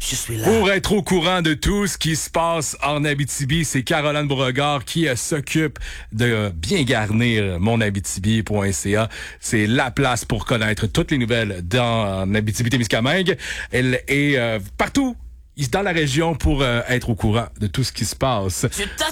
je suis là. Pour être au courant de tout ce qui se passe en Abitibi, c'est Caroline Beauregard qui s'occupe de bien garnir monabitibi.ca. C'est la place pour connaître toutes les nouvelles dans Abitibi-Témiscamingue. Elle est partout dans la région pour être au courant de tout ce qui se passe.